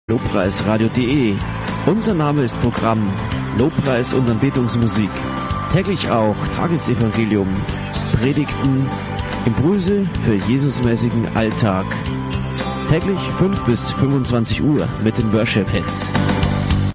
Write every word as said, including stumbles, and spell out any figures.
Lobpreisradio punkt de. Unser Name ist Programm Lobpreis und Anbetungsmusik. Täglich auch Tagesevangelium, Predigten, Impulse für Jesusmäßigen Alltag. Täglich fünf bis fünfundzwanzig Uhr mit den Worship Hits.